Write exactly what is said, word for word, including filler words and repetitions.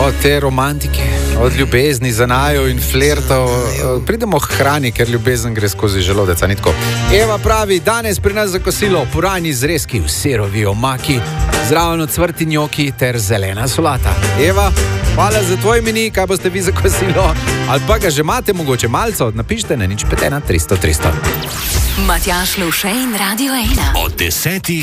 od te romantike, od ljubezni za najo in flertov, pridemo k hrani, ker ljubezen gre skozi želodec, ni tako. Eva pravi, danes pri nas za kosilo purajni zrezki v sirovi omaki, zraven ocvrti njoki ter zelena solata. Eva, hvala za tvoj meni, kaj boste vi za kosilo, ali pa ga že imate mogoče malco, napišite na nič pet ena tristo tristo. Matjaž Lovše in Radio ena. Od desetih